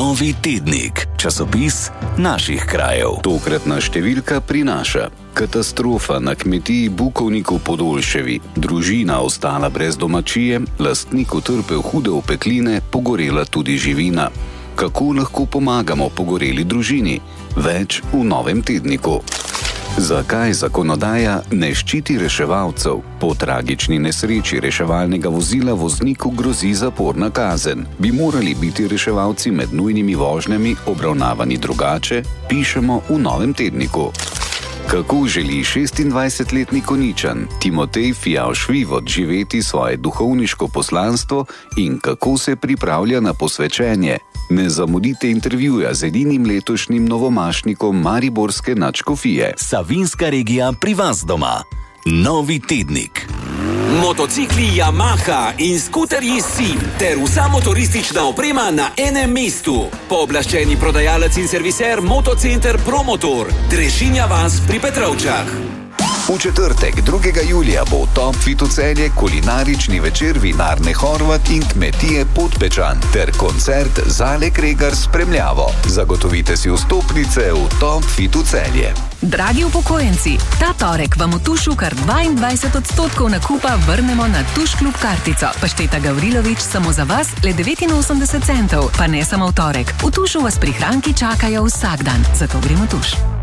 Novi tednik, časopis naših krajev. Tokratna številka prinaša: katastrofa na kmetiji Bukovnik v Podolševi. Družina ostala brez domačije, lastnik utrpel hude opekline, pogorela tudi živina. Kako lahko pomagamo pogoreli družini? Več v Novem tedniku. Zakaj zakonodaja ne ščiti reševalcev? Po tragični nesreči reševalnega vozila vozniku grozi zaporna kazen. Bi morali biti reševalci med nujnimi vožnjami obravnavani drugače? Pišemo v Novem tedniku. Kako želi 26-letni Konjičan Timotej Fijavš-Vivod živeti svoje duhovniško poslanstvo in kako se pripravlja na posvečenje? Ne zamudite intervjuja z edinim letošnjim novomašnikom mariborske nadškofije. Savinjska regija pri vas doma. Novi tednik. Motocikli Yamaha in skuterji SIM ter vsa motoristična oprema na enem mestu. Pooblaščeni prodajalec in serviser Motocenter Promotor, Drežinja vas pri Petrovčah. V četrtek, 2. julija, bo Top Fit v Celje kulinarični večer vinarne Horvat in kmetije Podpečan ter koncert Zale Kregar spremljavo. Zagotovite si vstopnice v Top Fit v Celje. Dragi upokojenci, ta torek vam v Tušu kar 22% nakupa vrnemo na Tuš klub kartico. Pašteta Gavrilović samo za vas le 89 centov. Pa ne samo v torek. V Tušu vas prihranki čakajo vsak dan. Zato gremo Tuš.